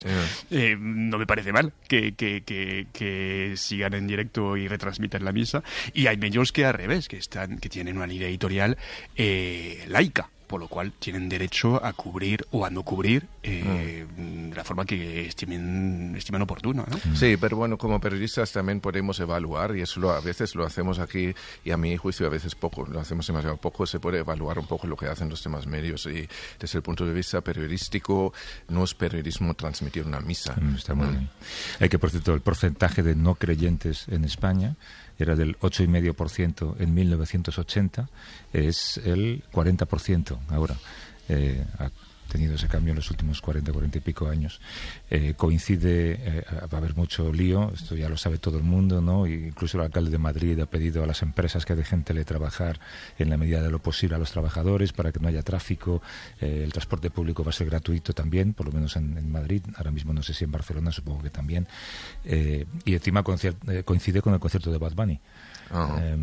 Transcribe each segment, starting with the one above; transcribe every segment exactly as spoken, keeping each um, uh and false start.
Yeah. Eh, no me parece mal que, que, que, que sigan en directo y retransmitan la misa. Y hay medios que al revés, que están que tienen una línea editorial eh, laica, por lo cual tienen derecho a cubrir o a no cubrir eh, mm. de la forma que estimen, estimen oportuno, ¿no? Sí, pero bueno, como periodistas también podemos evaluar, y eso lo, a veces lo hacemos aquí, y a mi juicio a veces poco, lo hacemos demasiado poco, se puede evaluar un poco lo que hacen los demás medios, y desde el punto de vista periodístico no es periodismo transmitir una misa. Mm, está muy mm. bien. Hay que, por cierto, el porcentaje de no creyentes en España era del ocho coma cinco por ciento en mil novecientos ochenta, es el cuarenta por ciento ahora. Eh, ha tenido ese cambio en los últimos cuarenta, cuarenta y pico años. Eh, coincide, eh, va a haber mucho lío, esto ya lo sabe todo el mundo, ¿no? Y incluso el alcalde de Madrid ha pedido a las empresas que dejen teletrabajar en la medida de lo posible a los trabajadores para que no haya tráfico. Eh, el transporte público va a ser gratuito también, por lo menos en, en Madrid. Ahora mismo no sé si en Barcelona, supongo que también. Eh, y encima coincide, eh, coincide con el concierto de Bad Bunny. Oh. Eh,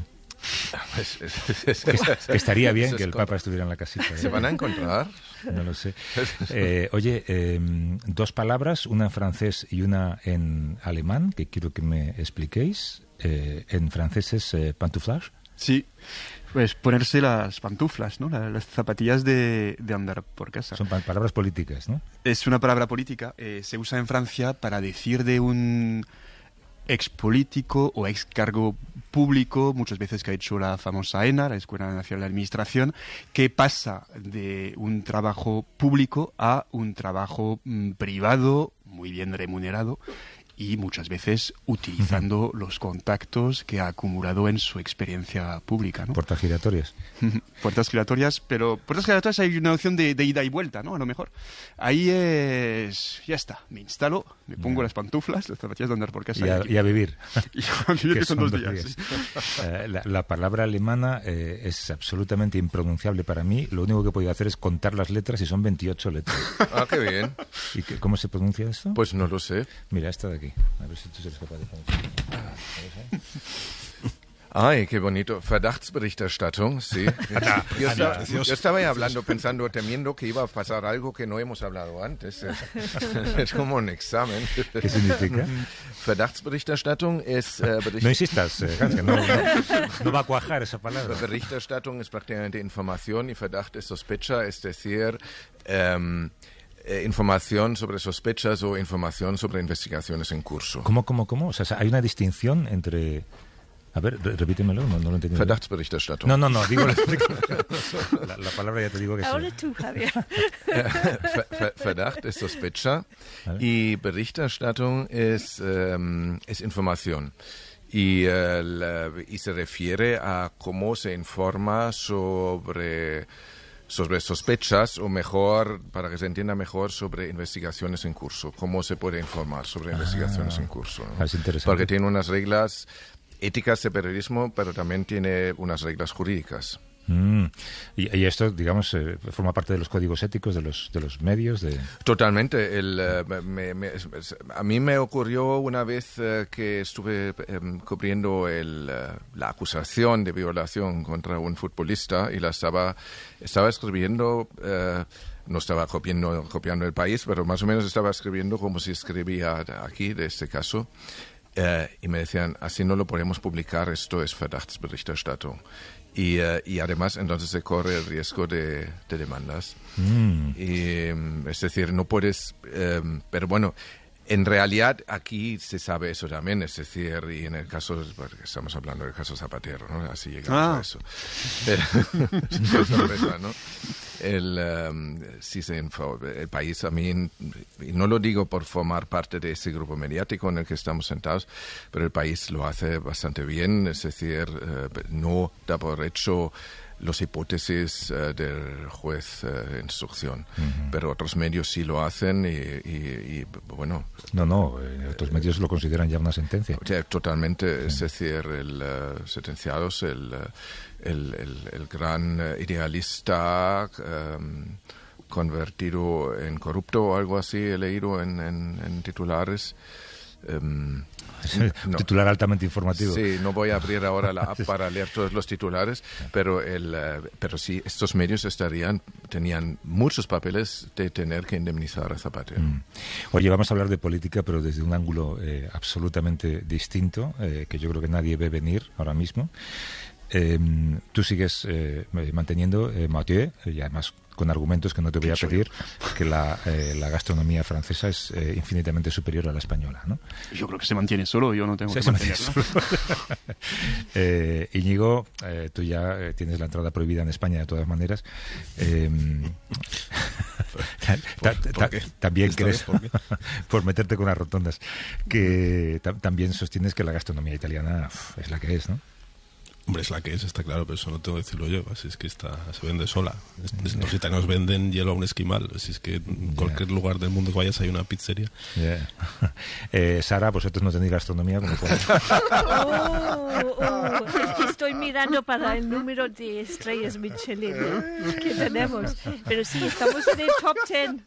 que estaría bien que el Papa estuviera en la casita. ¿eh? ¿Se van a encontrar? No lo sé. Eh, oye, eh, dos palabras, una en francés y una en alemán, que quiero que me expliquéis. Eh, en francés es eh, pantouflage. Sí, pues ponerse las pantuflas, ¿no? Las, las zapatillas de, de andar por casa. Son pa- palabras políticas, ¿no? Es una palabra política. Eh, se usa en Francia para decir de un expolítico o ex cargo público, muchas veces que ha hecho la famosa ENA, la Escuela Nacional de Administración, que pasa de un trabajo público a un trabajo mm, privado, muy bien remunerado, y muchas veces utilizando uh-huh. los contactos que ha acumulado en su experiencia pública, ¿no? Puertas giratorias. Puertas giratorias, pero puertas giratorias hay una opción de, de ida y vuelta, ¿no? A lo mejor. Ahí es... Ya está, me instalo, me pongo yeah. las pantuflas, las zapatillas de andar por casa. Y a, y a vivir. Y a vivir, que, que son dos días. días. Sí. Uh, la, la palabra alemana eh, es absolutamente impronunciable para mí. Lo único que he podido hacer es contar las letras y son veintiocho letras. Ah, qué bien. ¿Y qué, cómo se pronuncia esto? Pues no lo sé. Mira, esta de aquí. A ver si tú eres capaz de pronunciar. Ay, qué bonito. Verdachtsberichterstattung, sí. Yo estaba, yo estaba hablando, pensando, temiendo que iba a pasar algo que no hemos hablado antes. Es, es como un examen. ¿Qué significa? Verdachtsberichterstattung es... Eh, Bericht... No insistas, eh, Hans, que no, no, no va a cuajar esa palabra. Berichterstattung es prácticamente información y Verdacht es sospecha, es decir... Um, Eh, información sobre sospechas o información sobre investigaciones en curso. ¿Cómo, cómo, cómo? O sea, hay una distinción entre... A ver, re- repítemelo, no, no lo entendí. Verdachtsberichterstattung. No, no, no, digo la, la, la palabra ya te digo que Ahora sí. tú, Javier. Ver, ver, Verdacht es sospecha y Berichterstattung es, um, es información. Y, uh, la, y se refiere a cómo se informa sobre... sobre sospechas, o mejor, para que se entienda mejor, sobre investigaciones en curso. ¿Cómo se puede informar sobre ah, investigaciones en curso? ¿no? Es interesante. Porque tiene unas reglas éticas de periodismo, pero también tiene unas reglas jurídicas. Mm. Y, y esto, digamos, eh, forma parte de los códigos éticos de los de los medios. De... Totalmente. El, uh, me, me, a mí me ocurrió una vez uh, que estuve um, cubriendo el, uh, la acusación de violación contra un futbolista y la estaba estaba escribiendo. Uh, no estaba copiando, copiando el país, pero más o menos estaba escribiendo como si escribía aquí, de este caso. Uh, y me decían, así no lo podemos publicar, esto es Verdachtsberichterstattung. Y, uh, y además entonces se corre el riesgo de, de demandas. Mm. Y, um, es decir, no puedes... Um, pero bueno, en realidad aquí se sabe eso también, es decir, y en el caso... Bueno, estamos hablando del caso Zapatero, ¿no? Así llegamos ah. a eso. Pero, sorpresa, ¿no? El, um, sí se info, el país a mí, y no lo digo por formar parte de ese grupo mediático en el que estamos sentados, pero el país lo hace bastante bien, es decir, uh, no da por hecho las hipótesis uh, del juez uh, de instrucción, uh-huh. pero otros medios sí lo hacen y, y, y bueno... No, no, eh, otros medios lo consideran ya una sentencia. Totalmente, sí. Es decir, el uh, sentenciados, el... Uh, El, el, el gran idealista um, convertido en corrupto o algo así, he leído en, en, en titulares. Um, no. Titular altamente informativo. Sí, no voy a abrir ahora la app para leer todos los titulares, pero el, uh, pero sí, estos medios estarían, tenían muchos papeles de tener que indemnizar a Zapatero. Mm. Oye, vamos a hablar de política, pero desde un ángulo eh, absolutamente distinto, eh, que yo creo que nadie ve venir ahora mismo. Eh, tú sigues eh, manteniendo, eh, Mathieu, y además con argumentos que no te voy a pedir, que la, eh, la gastronomía francesa es eh, infinitamente superior a la española, ¿no? Yo creo que se mantiene solo, yo no tengo sí, que mantenerla. eh, Íñigo, eh, tú ya eh, tienes la entrada prohibida en España de todas maneras. Eh, ¿Por, ¿por qué? También crees, por, por meterte con las rotondas, que ta también sostienes que la gastronomía italiana uf, es la que es, ¿no? Hombre, es la que es, está claro, pero eso no tengo que decirlo yo, así es que está, se vende sola. Los italianos venden hielo a un esquimal, así es que en cualquier yeah. lugar del mundo que vayas hay una pizzería. Yeah. Eh, Sara, vosotros no tenéis gastronomía, como oh, oh, estoy mirando para el número de estrellas Michelin que tenemos, pero sí, estamos en el top ten.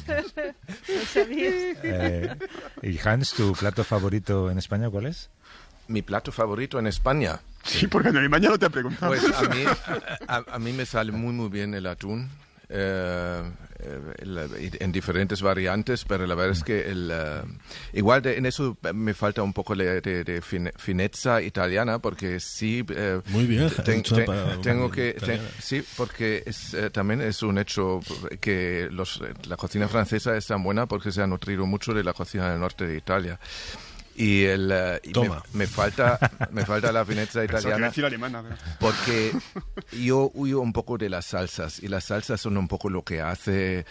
¿Lo sabías? Eh, y Hans, ¿tu plato favorito en España cuál es? Mi plato favorito en España. Sí, porque en Alemania no te he preguntado. Pues a mí, a, a mí me sale muy muy bien el atún, eh, eh, en diferentes variantes, pero la verdad es que el, uh, igual de, en eso me falta un poco de, de, de fin, fineza italiana, porque sí... Eh, muy bien, ten, ten, tengo que... Ten, sí, porque es, eh, también es un hecho que los, la cocina francesa es tan buena porque se ha nutrido mucho de la cocina del norte de Italia. Y, el, uh, y me, me falta me falta la fineza italiana alemana, pero... porque yo huyo un poco de las salsas y las salsas son un poco lo que hace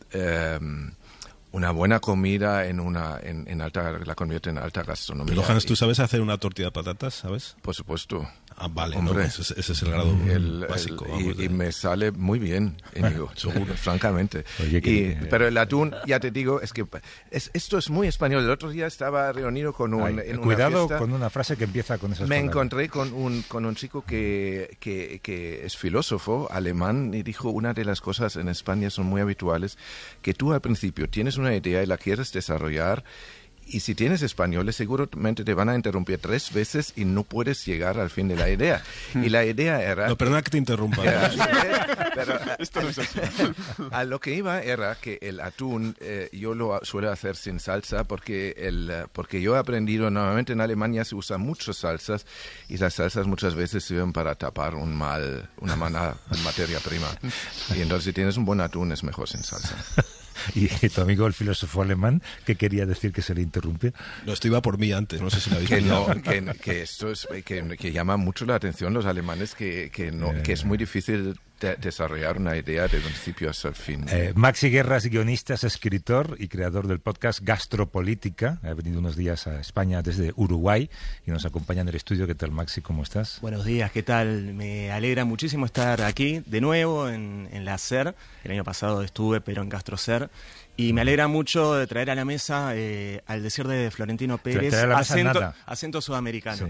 um, una buena comida en una en, en alta la convierte en alta gastronomía. Pero Hans, ¿tú sabes hacer una tortilla de patatas, sabes? Por supuesto. Ah, vale, hombre, no, ese, ese es el grado el, básico. El, vamos, y, y me sale muy bien, Íñigo, seguro, francamente. Oye, que, y, pero el atún, ya te digo, es que es, esto es muy español. El otro día estaba reunido con un... Ay, en cuidado una fiesta, con una frase que empieza con esas me palabras. encontré con un, con un chico que, que, que es filósofo alemán y dijo, una de las cosas en España son muy habituales, que tú al principio tienes una idea y la quieres desarrollar, y si tienes españoles seguramente te van a interrumpir tres veces y no puedes llegar al fin de la idea. Y la idea era... No, perdona que te interrumpa. Era, pero, Esto no es así. A lo que iba era que el atún eh, yo lo suelo hacer sin salsa porque, el, porque yo he aprendido, normalmente en Alemania se usan muchas salsas y las salsas muchas veces sirven para tapar un mal, una mala materia prima. Y entonces si tienes un buen atún es mejor sin salsa. Y tu amigo el filósofo alemán, ¿qué quería decir que se le interrumpe? No, esto iba por mí antes, no sé si lo habéis que no, que, que esto es que, que llama mucho la atención los alemanes, que, que, no, eh, que es muy difícil de desarrollar una idea de principio hasta el fin. Eh, Maxi Guerras, guionista, es escritor y creador del podcast Gastropolítica. Ha venido unos días a España desde Uruguay y nos acompaña en el estudio. ¿Qué tal, Maxi? ¿Cómo estás? Buenos días, ¿qué tal? Me alegra muchísimo estar aquí de nuevo en, en la SER. El año pasado estuve, pero en GastroSer. Y me alegra mucho de traer a la mesa eh, al decir de Florentino Pérez acento, acento sudamericano.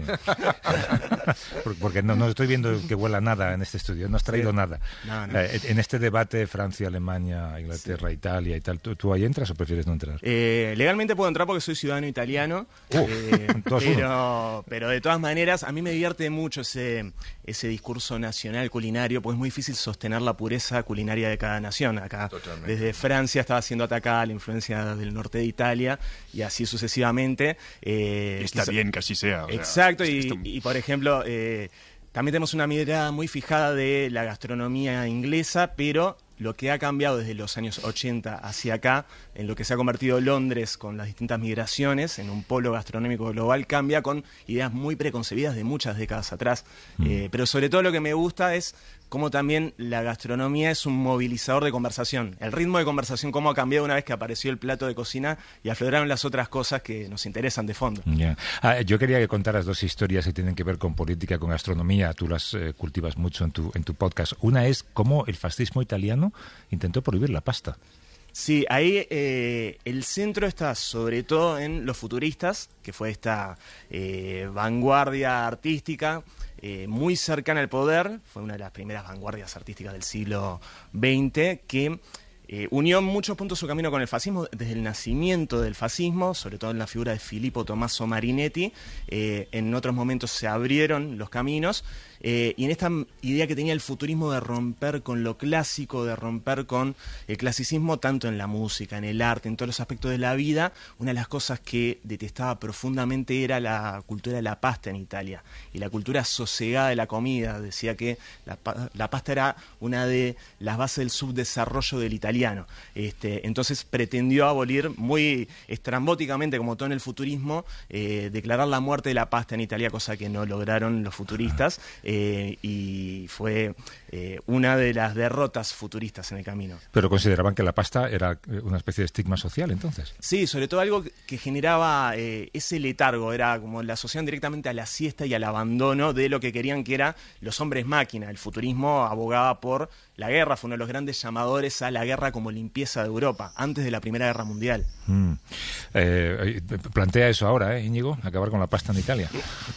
Sí. Porque no, no estoy viendo que huela nada en este estudio, no has traído sí. nada. No, no. Eh, en este debate Francia, Alemania, Inglaterra, sí. Italia y tal, ¿tú, ¿tú ahí entras o prefieres no entrar? Eh, legalmente puedo entrar porque soy ciudadano italiano, uh, eh, pero, pero de todas maneras a mí me divierte mucho ese, ese discurso nacional culinario, porque es muy difícil sostener la pureza culinaria de cada nación. Acá Totalmente. Desde Francia estaba haciendo acá la influencia del norte de Italia y así sucesivamente. Eh, Está quizá, bien que así sea. O exacto, sea, y, esto... y por ejemplo, eh, también tenemos una mirada muy fijada de la gastronomía inglesa, pero lo que ha cambiado desde los años ochenta hacia acá, en lo que se ha convertido Londres con las distintas migraciones, en un polo gastronómico global, cambia con ideas muy preconcebidas de muchas décadas atrás. Mm. Eh, pero sobre todo lo que me gusta es cómo también la gastronomía es un movilizador de conversación. El ritmo de conversación, cómo ha cambiado una vez que apareció el plato de cocina y afloraron las otras cosas que nos interesan de fondo. Yeah. Ah, yo quería que contaras dos historias que tienen que ver con política, con gastronomía. Tú las eh, cultivas mucho en tu, en tu podcast. Una es cómo el fascismo italiano intentó prohibir la pasta. Sí, ahí eh, el centro está sobre todo en los futuristas, que fue esta eh, vanguardia artística eh, muy cercana al poder, fue una de las primeras vanguardias artísticas del siglo veinte, que Eh, unió en muchos puntos su camino con el fascismo, desde el nacimiento del fascismo, sobre todo en la figura de Filippo Tommaso Marinetti. Eh, en otros momentos se abrieron los caminos, eh, y en esta idea que tenía el futurismo de romper con lo clásico, de romper con el clasicismo, tanto en la música, en el arte, en todos los aspectos de la vida, una de las cosas que detestaba profundamente era la cultura de la pasta en Italia, y la cultura sosegada de la comida. Decía que la, la pasta era una de las bases del subdesarrollo del italiano. Este, entonces pretendió abolir muy estrambóticamente, como todo en el futurismo, eh, declarar la muerte de la pasta en Italia, cosa que no lograron los futuristas, eh, y fue eh, una de las derrotas futuristas en el camino. Pero consideraban que la pasta era una especie de estigma social, entonces. Sí, sobre todo algo que generaba eh, ese letargo, era como la asociación directamente a la siesta y al abandono de lo que querían que eran los hombres máquina. El futurismo abogaba por la guerra, fue uno de los grandes llamadores a la guerra como limpieza de Europa, antes de la Primera Guerra Mundial. Mm. Eh, plantea eso ahora, ¿eh, Íñigo? Acabar con la pasta en Italia.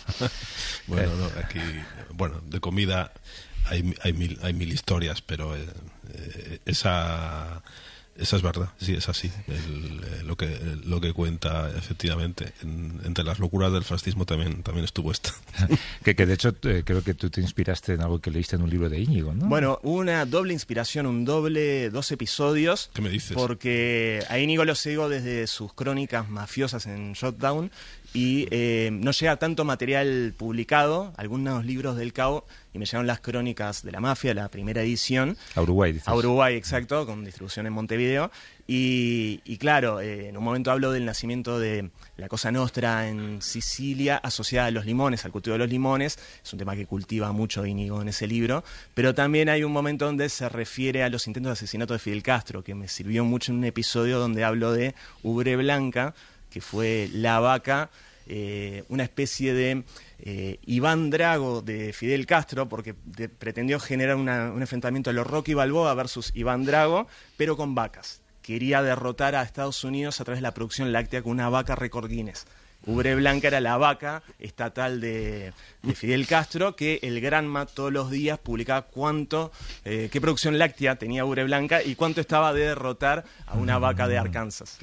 Bueno, no, aquí, bueno, de comida hay, hay, mil, hay mil historias, pero eh, eh, esa... Esa es verdad, sí, es así. El, eh, lo que lo que cuenta, efectivamente, en, entre las locuras del fascismo también también estuvo esta. que, que de hecho eh, creo que tú te inspiraste en algo que leíste en un libro de Íñigo, ¿no? Bueno, una doble inspiración, un doble, dos episodios. ¿Qué me dices? Porque a Íñigo lo sigo desde sus crónicas mafiosas en Shutdown, y eh, no llega tanto material publicado, algunos libros del Cabo, y me llegaron las crónicas de la mafia, la primera edición. A Uruguay, dices. A Uruguay, exacto, con distribución en Montevideo. Y, y claro, eh, en un momento hablo del nacimiento de la Cosa Nostra en Sicilia, asociada a los limones, al cultivo de los limones. Es un tema que cultiva mucho Íñigo en ese libro. Pero también hay un momento donde se refiere a los intentos de asesinato de Fidel Castro, que me sirvió mucho en un episodio donde hablo de Ubre Blanca, que fue la vaca, eh, una especie de eh, Iván Drago de Fidel Castro, porque de, pretendió generar una, un enfrentamiento de los Rocky Balboa versus Iván Drago, pero con vacas. Quería derrotar a Estados Unidos a través de la producción láctea con una vaca récord Guinness. Ubre Blanca era la vaca estatal de, de Fidel Castro, que el Granma todos los días publicaba cuánto, eh, qué producción láctea tenía Ubre Blanca y cuánto estaba de derrotar a una vaca de Arkansas.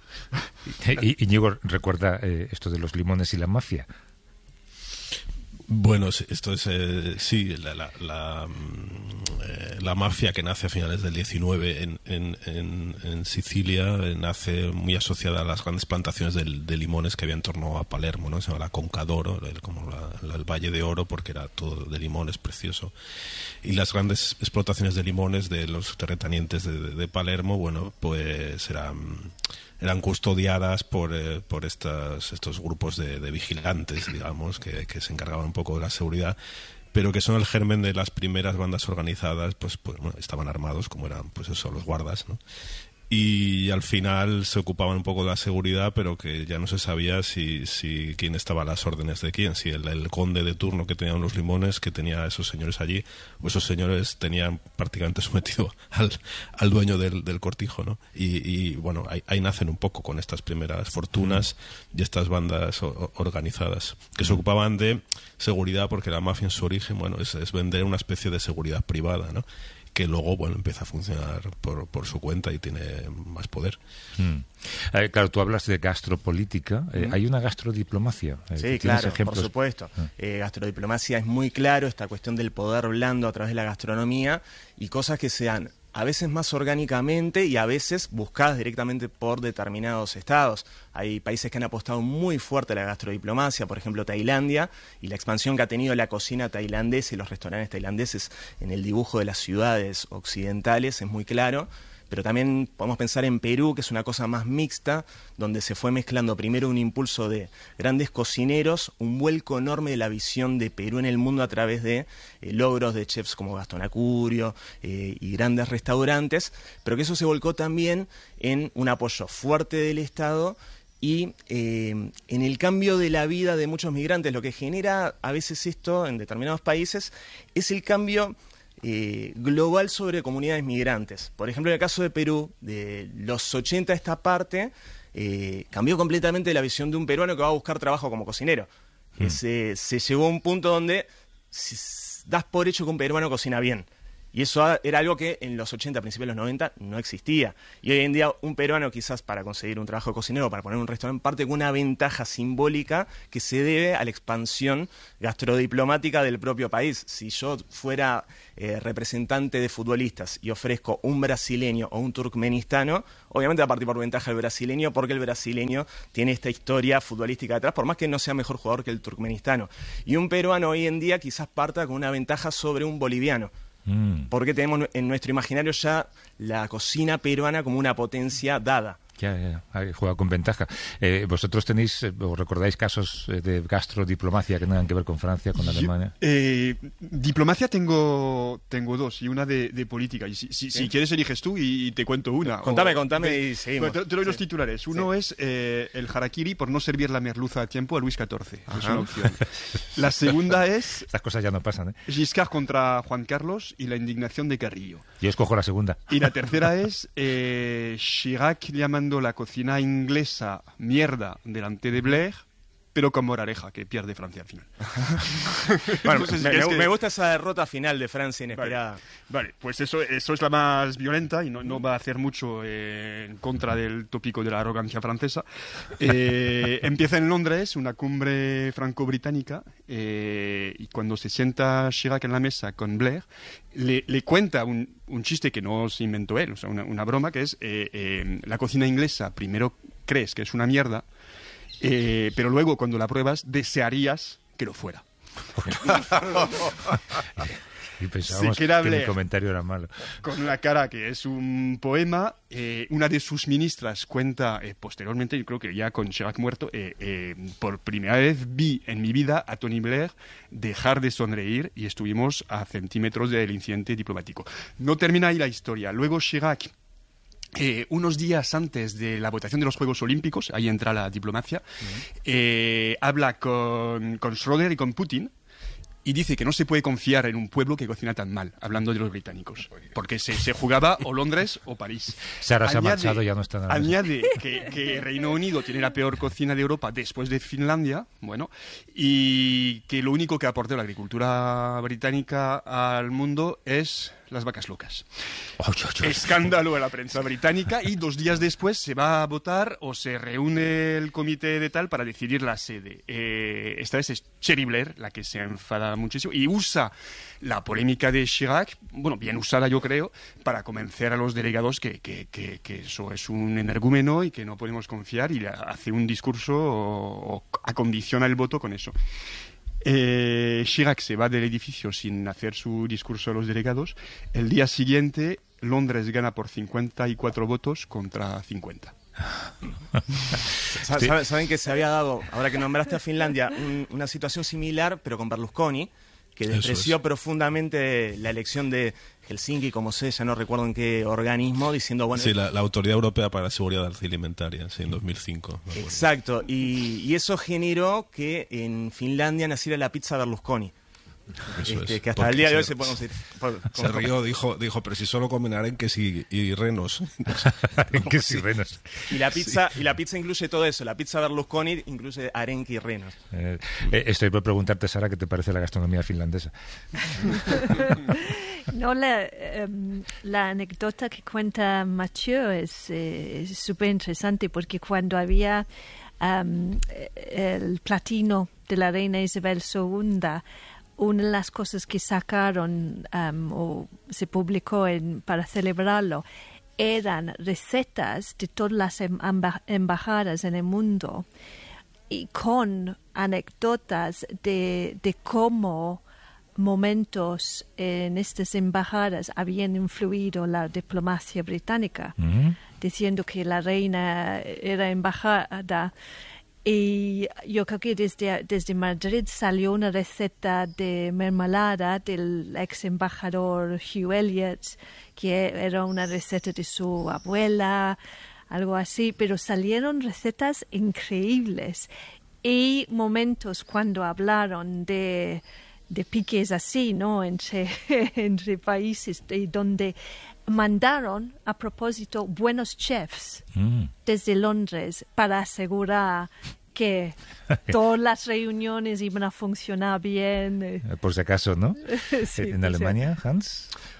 Y Íñigo recuerda eh, esto de los limones y la mafia. Bueno, esto es, eh, sí, la, la, la, eh, la mafia que nace a finales del diecinueve en, en, en, en Sicilia, eh, nace muy asociada a las grandes plantaciones de, de limones que había en torno a Palermo, ¿no? Se llama la Conca d'Oro, el, como la, la, el Valle de Oro, porque era todo de limones, precioso. Y las grandes explotaciones de limones de los terratenientes de, de, de Palermo, bueno, pues eran... eran custodiadas por, eh, por estas, estos grupos de, de vigilantes, digamos, que, que se encargaban un poco de la seguridad, pero que son el germen de las primeras bandas organizadas, pues, pues bueno, estaban armados, como eran, pues eso, los guardas, ¿no? Y al final se ocupaban un poco de la seguridad, pero que ya no se sabía si, si quién estaba a las órdenes de quién, si el, el conde de turno que tenía los limones, que tenía a esos señores allí, o esos señores tenían prácticamente sometido al, al dueño del, del cortijo, ¿no? Y, y bueno, ahí, ahí nacen un poco con estas primeras fortunas y estas bandas o, organizadas, que se ocupaban de seguridad, porque la mafia en su origen, bueno, es, es vender una especie de seguridad privada, ¿no? Que luego, bueno, empieza a funcionar por, por su cuenta y tiene más poder. Mm. Eh, claro, tú hablas de gastropolítica. Eh, mm. ¿Hay una gastrodiplomacia? Eh, sí, claro, ejemplos? Por supuesto. Ah. Eh, gastrodiplomacia es muy claro, esta cuestión del poder blando a través de la gastronomía y cosas que se dan a veces más orgánicamente y a veces buscadas directamente por determinados estados. Hay países que han apostado muy fuerte a la gastrodiplomacia, por ejemplo Tailandia, y la expansión que ha tenido la cocina tailandesa y los restaurantes tailandeses en el dibujo de las ciudades occidentales es muy claro. Pero también podemos pensar en Perú, que es una cosa más mixta, donde se fue mezclando primero un impulso de grandes cocineros, un vuelco enorme de la visión de Perú en el mundo a través de eh, logros de chefs como Gastón Acurio eh, y grandes restaurantes, pero que eso se volcó también en un apoyo fuerte del Estado y eh, en el cambio de la vida de muchos migrantes. Lo que genera a veces esto en determinados países es el cambio Eh, global sobre comunidades migrantes. Por ejemplo, en el caso de Perú, de los ochenta a esta parte, eh, cambió completamente la visión de un peruano que va a buscar trabajo como cocinero. Mm. Se, se llegó a un punto donde si, das por hecho que un peruano cocina bien. Y eso era algo que en los ochenta, principios de los noventa, no existía. Y hoy en día un peruano quizás para conseguir un trabajo de cocinero, para poner un restaurante, parte con una ventaja simbólica que se debe a la expansión gastrodiplomática del propio país. Si yo fuera eh, representante de futbolistas y ofrezco un brasileño o un turkmenistano, obviamente va a partir por ventaja el brasileño, porque el brasileño tiene esta historia futbolística detrás, por más que no sea mejor jugador que el turkmenistano. Y un peruano hoy en día quizás parta con una ventaja sobre un boliviano. Porque tenemos en nuestro imaginario ya la cocina peruana como una potencia dada. Ya, ya, ya. Juega con ventaja. Eh, ¿Vosotros tenéis, eh, o recordáis casos eh, de gastrodiplomacia que tengan que ver con Francia, con Alemania? Eh, diplomacia tengo tengo dos, y una de, de política. Y si, si, si quieres eliges tú y, y te cuento una. Contame, o, contame de, y seguimos. Te, te doy sí. los titulares. Uno sí. es eh, el harakiri por no servir la merluza a tiempo a Luis catorce. Es una opción. La segunda es... Estas cosas ya no pasan, ¿eh? Giscard contra Juan Carlos y la indignación de Carrillo. Yo escojo la segunda. Y la tercera es eh, Chirac llamando la cocina inglesa mierda delante de Blair, pero con moraleja, que pierde Francia al final. Bueno, Entonces, me, es que... me gusta esa derrota final de Francia inesperada. Vale, vale, pues eso, eso es la más violenta y no, no va a hacer mucho eh, en contra del tópico de la arrogancia francesa. Eh, empieza en Londres una cumbre franco-británica eh, y cuando se sienta Chirac en la mesa con Blair, le, le cuenta un, un chiste que no se inventó él, o sea, una, una broma que es eh, eh, la cocina inglesa primero crees que es una mierda, Eh, pero luego cuando la pruebas desearías que lo fuera. Y pensábamos que mi comentario era malo. Con la cara que es un poema, eh, una de sus ministras cuenta eh, posteriormente, yo creo que ya con Chirac muerto, eh, eh, por primera vez vi en mi vida a Tony Blair dejar de sonreír y estuvimos a centímetros del incidente diplomático. No termina ahí la historia. Luego Chirac, Eh, unos días antes de la votación de los Juegos Olímpicos, ahí entra la diplomacia, uh-huh. eh, habla con, con Schröder y con Putin y dice que no se puede confiar en un pueblo que cocina tan mal, hablando de los británicos, porque se, se jugaba o Londres o París. Sara se ha marchado, ya no está nada. Añade que, que Reino Unido tiene la peor cocina de Europa después de Finlandia, bueno, y que lo único que aportó la agricultura británica al mundo es las vacas locas. Oh, yo, yo. Escándalo en la prensa británica y dos días después se va a votar o se reúne el comité de tal para decidir la sede. Eh, esta vez es Cheryl Blair la que se enfada muchísimo y usa la polémica de Chirac, bueno, bien usada yo creo, para convencer a los delegados que, que, que, que eso es un energúmeno y que no podemos confiar, y hace un discurso o, o acondiciona el voto con eso. Eh, Chirac se va del edificio sin hacer su discurso a los delegados. El día siguiente Londres gana por cincuenta y cuatro votos contra cincuenta. ¿Saben, ¿Saben que se había dado, ahora que nombraste a Finlandia, un, una situación similar pero con Berlusconi, que despreció es. profundamente la elección de Helsinki, como sé, ya no recuerdo en qué organismo, diciendo... bueno, sí, la, la Autoridad Europea para la Seguridad Alimentaria, sí, en dos mil cinco. Exacto, y, y eso generó que en Finlandia naciera la pizza Berlusconi. Este, es. Que hasta el día de hoy se, se puede conseguir. Por, se rió, dijo, dijo, pero si solo comen arenques y, y renos. Arenques y renos. Y la pizza, sí. y la pizza incluye todo eso. La pizza Berlusconi incluye arenque y renos. Eh, eh, estoy por preguntarte, Sara, ¿qué te parece la gastronomía finlandesa? No, la, um, la anécdota que cuenta Mathieu es eh, súper interesante, porque cuando había um, el platino de la reina Isabel segunda, una de las cosas que sacaron um, o se publicó en, para celebrarlo eran recetas de todas las emba- embajadas en el mundo y con anécdotas de, de cómo momentos en estas embajadas habían influido la diplomacia británica, mm-hmm. diciendo que la reina era embajada. Y yo creo que desde, desde Madrid salió una receta de mermelada del ex embajador Hugh Elliot, que era una receta de su abuela, algo así, pero salieron recetas increíbles. Y momentos cuando hablaron de, de piques así, ¿no?, entre, entre países, de donde mandaron a propósito buenos chefs mm. desde Londres para asegurar que todas las reuniones iban a funcionar bien. Por si acaso, ¿no? Sí, ¿En Alemania, Hans?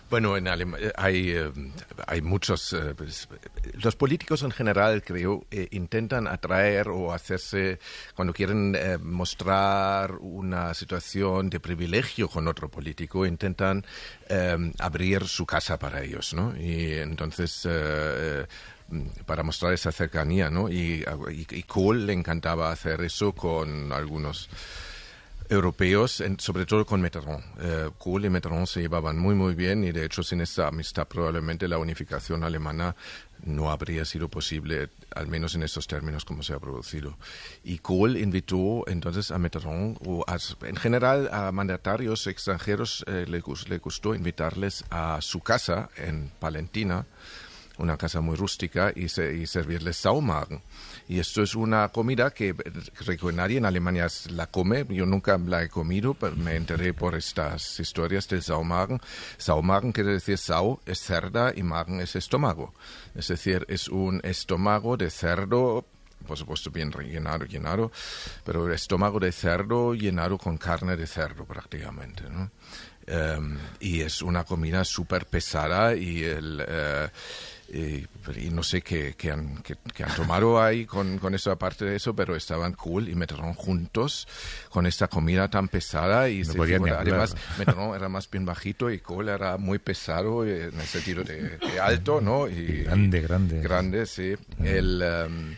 Bueno, en Alemania hay, eh, hay muchos... Eh, pues, los políticos en general, creo, eh, intentan atraer o hacerse, cuando quieren eh, mostrar una situación de privilegio con otro político, intentan eh, abrir su casa para ellos, ¿no? Y entonces... Eh, para mostrar esa cercanía, ¿no? Y, y, y Kohl le encantaba hacer eso con algunos europeos, en, sobre todo con Mitterrand. Eh, Kohl y Mitterrand se llevaban muy, muy bien y, de hecho, sin esa amistad probablemente la unificación alemana no habría sido posible, al menos en estos términos como se ha producido. Y Kohl invitó entonces a Mitterrand, o a, en general a mandatarios extranjeros, eh, le, le gustó invitarles a su casa en Palentina, una casa muy rústica, y, se, y servirles Saumagen. Y esto es una comida que creo que nadie en Alemania la come. Yo nunca la he comido, pero me enteré por estas historias del Saumagen. Saumagen quiere decir Sau es cerda y Magen es estómago. Es decir, es un estómago de cerdo, por supuesto bien rellenado, llenado, pero el estómago de cerdo llenado con carne de cerdo prácticamente, ¿no? Um, y es una comida súper pesada y el... Uh, Y, y no sé qué, qué, han, qué, qué han tomado ahí con, con eso, aparte de eso, pero estaban Kohl y Mitterrand juntos con esta comida tan pesada. Y no se figura, además, claro. Mitterrand era más bien bajito y Kohl era muy pesado en el sentido de, de alto, ¿no? Y, y grande, grande. Grande, sí. Uh-huh. El, um,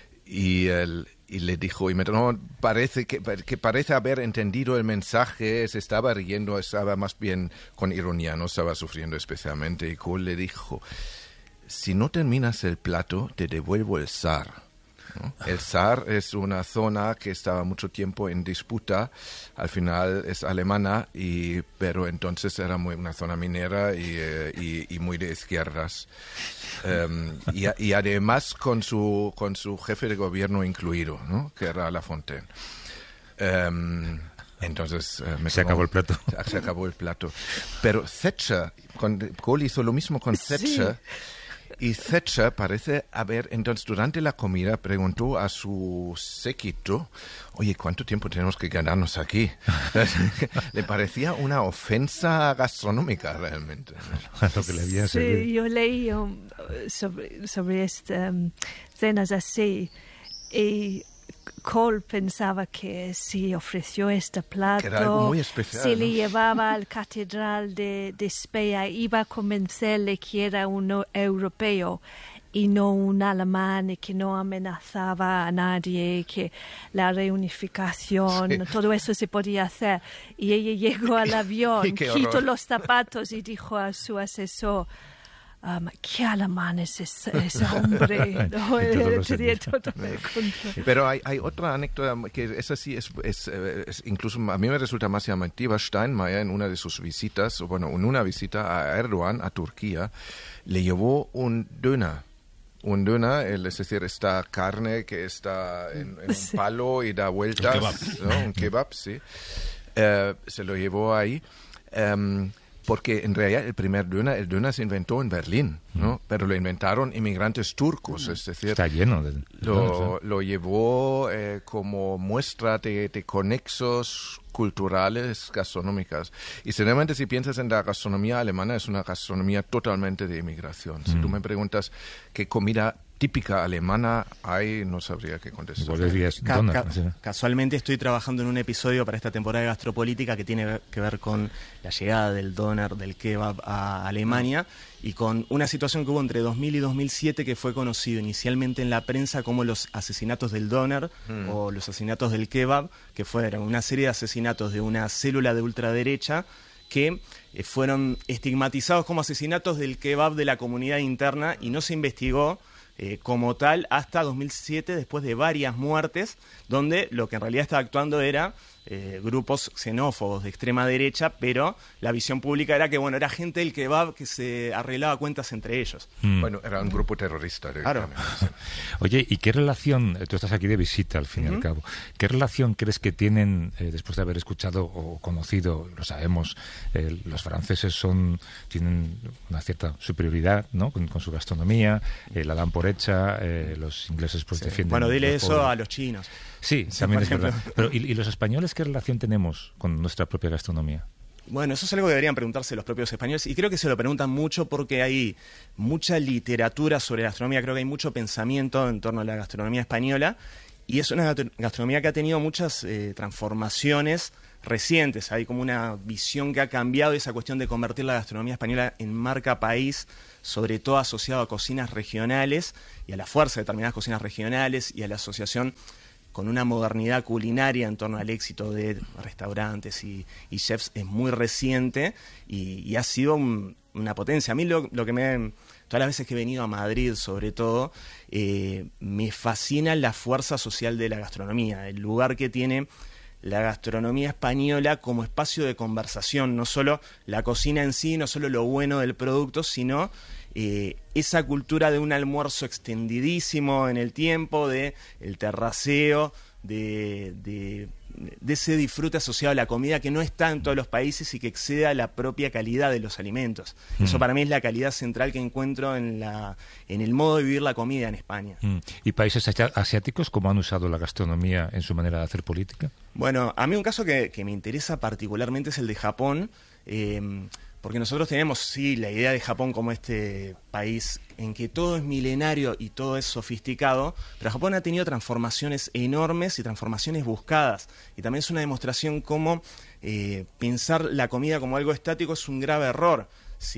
y el... Y le dijo, y Mitterrand parece que, que parece haber entendido el mensaje, se estaba riendo, estaba más bien con ironía, no estaba sufriendo especialmente. Y Kohl le dijo, si no terminas el plato, te devuelvo el Saar, ¿no? El Saar es una zona que estaba mucho tiempo en disputa, al final es alemana, y, pero entonces era muy, una zona minera y, y, y muy de izquierdas. Um, y, y además con su, con su jefe de gobierno incluido, ¿no? Que era Lafontaine. Um, Entonces, eh, me se acabó el plato. Se acabó el plato. Pero Thatcher, con, Kohl hizo lo mismo con Thatcher. Sí. Y Thatcher parece haber, entonces durante la comida preguntó a su séquito, oye, ¿cuánto tiempo tenemos que quedarnos aquí? Le parecía una ofensa gastronómica realmente, ¿no? Lo que le habían sí, servido. Yo leí um, sobre, sobre estas um, cenas así y Kohl pensaba que si ofreció este plato, era algo muy especial, si ¿no? le llevaba al catedral de, de Speyer, iba a convencerle que era un europeo y no un alemán, y que no amenazaba a nadie, que la reunificación, sí. Todo eso se podía hacer. Y ella llegó al avión, quitó los zapatos y dijo a su asesor, Um, ¿qué alemán es ese, ese hombre? No, tenía todo Pero hay, hay otra anécdota que esa sí es, es, es, incluso a mí me resulta más llamativa. Steinmeier, en una de sus visitas, o bueno, en una visita a Erdogan, a Turquía, le llevó un döner. Un döner, es decir, esta carne que está en, en un palo y da vueltas, un kebab, ¿no? Un kebab, sí. Uh, se lo llevó ahí. Um, Porque en realidad el primer döner, el döner se inventó en Berlín, ¿no? Mm. Pero lo inventaron inmigrantes turcos, es decir... Está lleno de... Lo, lo llevó eh, como muestra de, de conexos culturales, gastronómicas. Y sinceramente, si piensas en la gastronomía alemana, es una gastronomía totalmente de inmigración. Si mm. tú me preguntas qué comida típica alemana hay, no sabría qué contestar. Ca ca casualmente estoy trabajando en un episodio para esta temporada de Gastropolítica que tiene que ver con la llegada del doner, del kebab a Alemania, y con una situación que hubo entre dos mil y dos mil siete que fue conocido inicialmente en la prensa como los asesinatos del doner mm. o los asesinatos del kebab, que fueron una serie de asesinatos de una célula de ultraderecha que eh, fueron estigmatizados como asesinatos del kebab de la comunidad interna y no se investigó Eh, como tal hasta dos mil siete, después de varias muertes, donde lo que en realidad estaba actuando era eh, grupos xenófobos de extrema derecha, pero la visión pública era que, bueno, era gente del kebab que se arreglaba cuentas entre ellos. Mm. Bueno, era un grupo terrorista. Claro. Oye, ¿y qué relación, tú estás aquí de visita al fin y uh-huh. al cabo, qué relación crees que tienen, eh, después de haber escuchado o conocido, lo sabemos, eh, los franceses son tienen una cierta superioridad, ¿no?, con, con su gastronomía, eh, la dan por hecha, eh, los ingleses pues sí. defienden... Bueno, dile los eso pobres. a los chinos. Sí, sí, también es verdad. Pero ¿y, ¿y los españoles qué relación tenemos con nuestra propia gastronomía? Bueno, eso es algo que deberían preguntarse los propios españoles, y creo que se lo preguntan mucho porque hay mucha literatura sobre gastronomía, creo que hay mucho pensamiento en torno a la gastronomía española, y es una gastronomía que ha tenido muchas eh, transformaciones recientes. Hay como una visión que ha cambiado, esa cuestión de convertir la gastronomía española en marca país, sobre todo asociado a cocinas regionales y a la fuerza de determinadas cocinas regionales y a la asociación con una modernidad culinaria en torno al éxito de restaurantes y, y chefs es muy reciente y, y ha sido un, una potencia. A mí lo, lo que me... Todas las veces que he venido a Madrid, sobre todo, eh, me fascina la fuerza social de la gastronomía, el lugar que tiene la gastronomía española como espacio de conversación, no solo la cocina en sí, no solo lo bueno del producto, sino eh, esa cultura de un almuerzo extendidísimo en el tiempo, de el terraceo, de, de, de ese disfrute asociado a la comida que no está en todos los países y que excede a la propia calidad de los alimentos. Mm. Eso para mí es la calidad central que encuentro en, la, en el modo de vivir la comida en España. Mm. ¿Y países asiáticos cómo han usado la gastronomía en su manera de hacer política? Bueno, a mí un caso que, que me interesa particularmente es el de Japón, eh, porque nosotros tenemos, sí, la idea de Japón como este país en que todo es milenario y todo es sofisticado, pero Japón ha tenido transformaciones enormes y transformaciones buscadas. Y también es una demostración cómo eh, pensar la comida como algo estático es un grave error.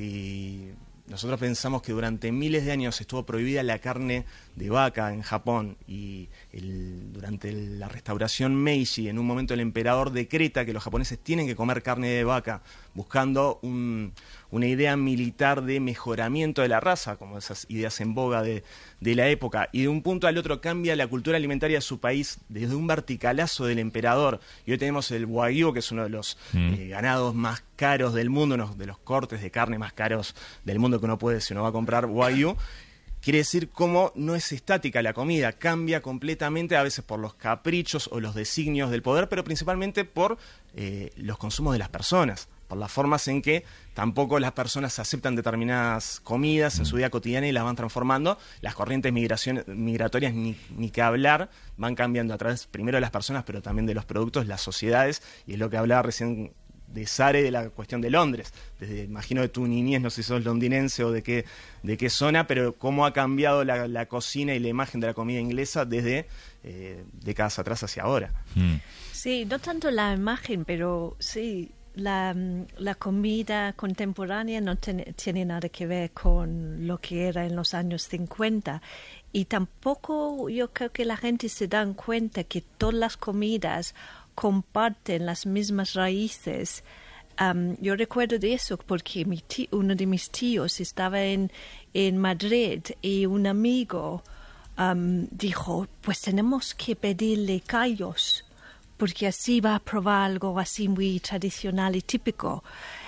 Si nosotros pensamos que durante miles de años estuvo prohibida la carne de vaca en Japón y el, durante el, la restauración Meiji, en un momento el emperador decreta que los japoneses tienen que comer carne de vaca, buscando un, una idea militar de mejoramiento de la raza, como esas ideas en boga de, de la época, y de un punto al otro cambia la cultura alimentaria de su país desde un verticalazo del emperador. Y hoy tenemos el Wagyu, que es uno de los mm. eh, ganados más caros del mundo, uno de los cortes de carne más caros del mundo que uno puede, si uno va a comprar Wagyu. Quiere decir cómo no es estática la comida, cambia completamente, a veces por los caprichos o los designios del poder, pero principalmente por eh, los consumos de las personas, por las formas en que tampoco las personas aceptan determinadas comidas en su vida cotidiana y las van transformando. Las corrientes migratorias, ni, ni que hablar, van cambiando a través primero de las personas, pero también de los productos, las sociedades, y es lo que hablaba recién de Sare, de la cuestión de Londres. Desde, imagino de tu niñez, no sé si sos londinense o de qué, de qué zona, pero cómo ha cambiado la, la cocina y la imagen de la comida inglesa desde eh, décadas atrás hacia ahora. Mm. Sí, no tanto la imagen, pero sí, la, la comida contemporánea no ten, tiene nada que ver con lo que era en los años cincuenta. Y tampoco yo creo que la gente se da cuenta que todas las comidas comparten las mismas raíces. Um, yo recuerdo de eso porque mi tío, uno de mis tíos estaba en, en Madrid y un amigo um, dijo, pues tenemos que pedirle callos porque así va a probar algo así muy tradicional y típico.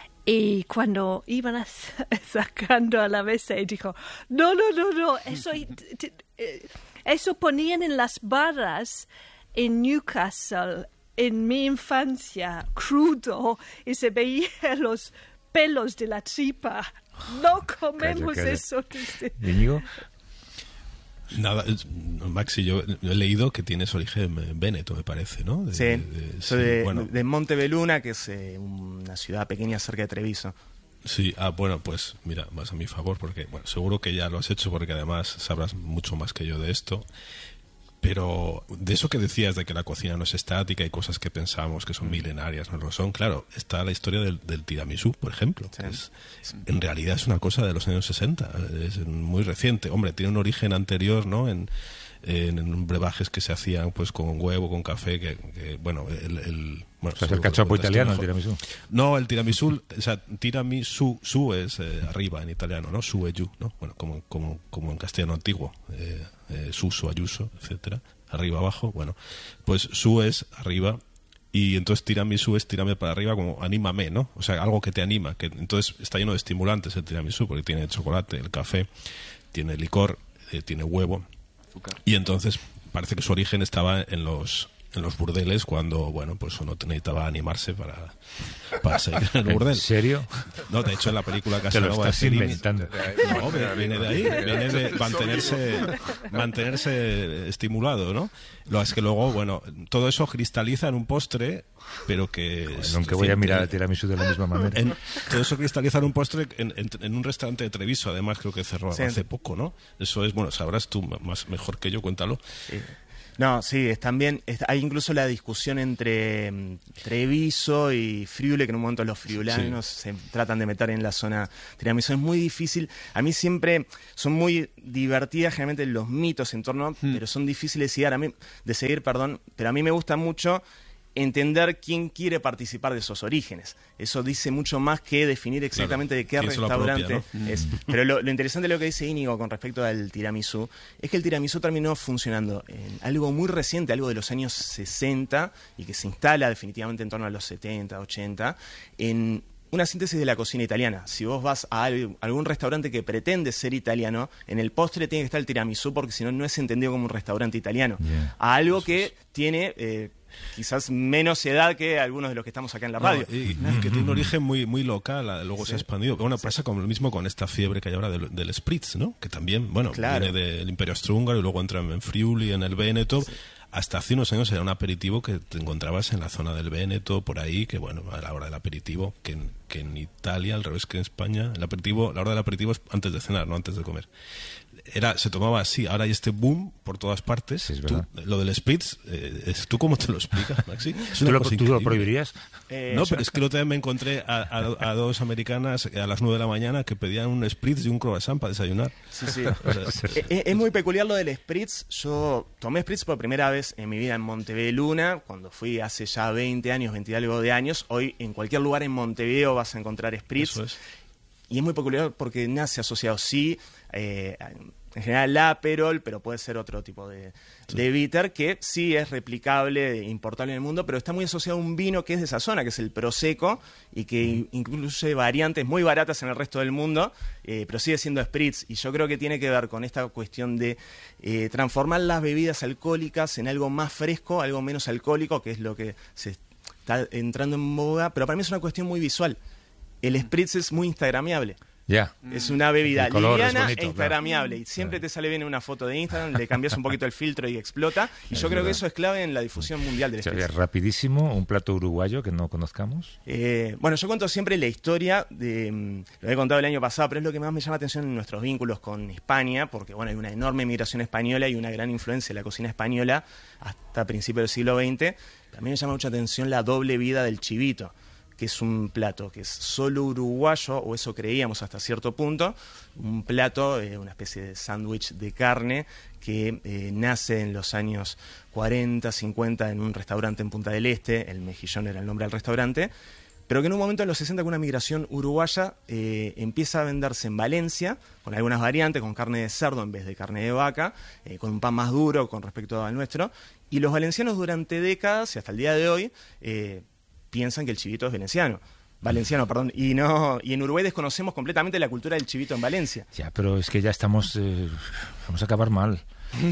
Y cuando iban a, sacando a la mesa, dijo, no, no, no, no, eso, eso ponían en las barras en Newcastle en mi infancia, crudo, y se veían los pelos de la tripa. No comemos calla, calla. Eso. ¿Íñigo? Nada, Maxi, yo he leído que tienes origen véneto, me parece, ¿no? De, sí, de, de, soy sí, de, bueno. de Montebelluna, que es eh, una ciudad pequeña cerca de Treviso. Sí, ah, bueno, pues mira, más a mi favor, porque bueno, seguro que ya lo has hecho, porque además sabrás mucho más que yo de esto. Pero de eso que decías de que la cocina no es estática y cosas que pensamos que son milenarias no lo son, claro, está la historia del, del tiramisú, por ejemplo. Sí. Que es, en realidad es una cosa de los años sesenta, es muy reciente. Hombre, tiene un origen anterior, ¿no? En, en, en brebajes que se hacían pues con huevo, con café, que, que bueno, el... el bueno, o sea, el cachopo italiano, el tiramisú. No, el tiramisú, o sea, tiramisú, su es eh, arriba en italiano, ¿no? Su e giù, ¿no? Bueno, como, como, como en castellano antiguo, eh, eh, suso, ayuso, etcétera, arriba, abajo, bueno, pues su es arriba y entonces tiramisú es tírame para arriba, como anímame, ¿no? O sea, algo que te anima, que entonces está lleno de estimulantes el tiramisú, porque tiene chocolate, el café, tiene licor, eh, tiene huevo, azúcar. Y entonces parece que su origen estaba en los en los burdeles cuando, bueno, pues uno necesitaba animarse para, para seguir en el burdel. ¿En serio? No, de hecho en la película Te lo Casanova estás de Fellini- inventando. No, viene viene de ahí, viene de mantenerse, mantenerse estimulado, ¿no? Lo es que luego, bueno, todo eso cristaliza en un postre, pero que... es Nunca voy a decir, mirar que- a tiramisú de la misma manera. en- todo eso cristaliza en un postre en, en- en un restaurante de Treviso, además creo que cerró Sí. hace poco, ¿no? Eso es, bueno, sabrás tú más mejor que yo, cuéntalo. Sí. No, sí, es también, es- hay incluso la discusión entre mm, Treviso y Friuli, que en un momento los friulanos se tratan de meter en la zona tiramisú. Es muy difícil. A mí siempre son muy divertidas generalmente los mitos en torno, pero son difíciles de seguir, a mí, de seguir, perdón, pero a mí me gusta mucho entender quién quiere participar de esos orígenes. Eso dice mucho más que definir exactamente Claro, de qué quién se lo restaurante apropia, es. Pero lo, lo interesante de lo que dice Íñigo con respecto al tiramisú es que el tiramisú terminó funcionando en algo muy reciente, algo de los años sesenta, y que se instala definitivamente en torno a los setenta, ochenta, en una síntesis de la cocina italiana. Si vos vas a al- algún restaurante que pretende ser italiano, en el postre tiene que estar el tiramisú, porque si no, no es entendido como un restaurante italiano. Yeah. A algo que tiene eh, quizás menos edad que algunos de los que estamos acá en la radio. No, y, y que tiene un origen muy muy local, a- luego se ha expandido. Bueno, pasa como lo mismo con esta fiebre que hay ahora del, del Spritz, ¿no? Que también, bueno, Claro. viene del Imperio Austrohúngaro y luego entra en Friuli, en el Véneto. Hasta hace unos años era un aperitivo que te encontrabas en la zona del Véneto, por ahí, que bueno, a la hora del aperitivo, que en, que en Italia, al revés que en España, el aperitivo, la hora del aperitivo es antes de cenar, no antes de comer. Era, se tomaba así, ahora hay este boom por todas partes. Sí, es Tú- verdad. lo del Spritz, eh, es- ¿tú cómo te lo explicas, Maxi? Es ¿Tú una lo, cosa tú lo increíble. prohibirías? Eh, No, yo- pero es que el otro día me encontré a, a- a dos americanas a las nueve de la mañana que pedían un Spritz y un croissant para desayunar. Sí, sí. O sea, Eh, eh, es muy peculiar lo del Spritz. Yo tomé Spritz por primera vez en mi vida en Montevideo Luna, cuando fui hace ya veinte años, veinte y algo de años. Hoy en cualquier lugar en Montevideo vas a encontrar Spritz. Eso es. Y es muy peculiar porque nace asociado, sí, eh, en general la Aperol, pero puede ser otro tipo de, de bitter, que sí es replicable, importable en el mundo, pero está muy asociado a un vino que es de esa zona, que es el Prosecco, y que incluye variantes muy baratas en el resto del mundo, eh, pero sigue siendo Spritz. Y yo creo que tiene que ver con esta cuestión de eh, transformar las bebidas alcohólicas en algo más fresco, algo menos alcohólico, que es lo que se está entrando en boga, pero para mí es una cuestión muy visual. El Spritz es muy instagramiable. Ya. Es una bebida El color es liviana bonito, e instagramiable. Y siempre te sale bien una foto de Instagram, le cambias un poquito el filtro y explota. Y yo creo que eso es clave en la difusión mundial del O sea, Spritz. rapidísimo, un plato uruguayo que no conozcamos. Eh, bueno, yo cuento siempre la historia de... mm, Lo he contado el año pasado, pero es lo que más me llama atención en nuestros vínculos con España, porque bueno, hay una enorme migración española y una gran influencia de la cocina española hasta principios del siglo veinte. A mí me llama mucha atención la doble vida del chivito, que es un plato que es solo uruguayo, o eso creíamos hasta cierto punto, un plato, eh, una especie de sándwich de carne que eh, nace en los años cuarenta, cincuenta en un restaurante en Punta del Este, el Mejillón era el nombre del restaurante, pero que en un momento en los sesenta, con una migración uruguaya, eh, empieza a venderse en Valencia, con algunas variantes, con carne de cerdo en vez de carne de vaca, eh, con un pan más duro con respecto al nuestro, y los valencianos durante décadas, y hasta el día de hoy, eh, piensan que el chivito es valenciano. Valenciano, perdón. Y no y en Uruguay desconocemos completamente la cultura del chivito en Valencia. Ya, pero es que ya estamos... eh, vamos a acabar mal.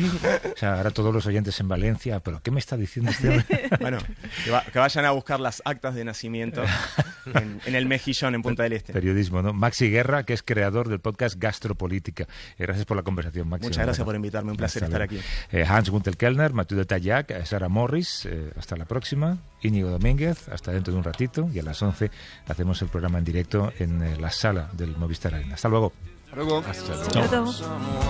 O sea, ahora todos los oyentes en Valencia, ¿pero qué me está diciendo este hombre? Bueno, que, va- que vayan a buscar las actas de nacimiento en, en el Mejillón, en Punta del Este. Periodismo, ¿no? Maxi Guerra, que es creador del podcast Gastropolítica. Eh, gracias por la conversación, Maxi. Muchas gracias por invitarme, un placer Hasta estar luego. aquí. Eh, Hans Gunther Kellner, Mathieu de Tallac, eh, Sara Morris, eh, hasta la próxima. Íñigo Domínguez, hasta dentro de un ratito. Y a las once hacemos el programa en directo en eh, la sala del Movistar Arena. Hasta luego. Hasta luego. Todo.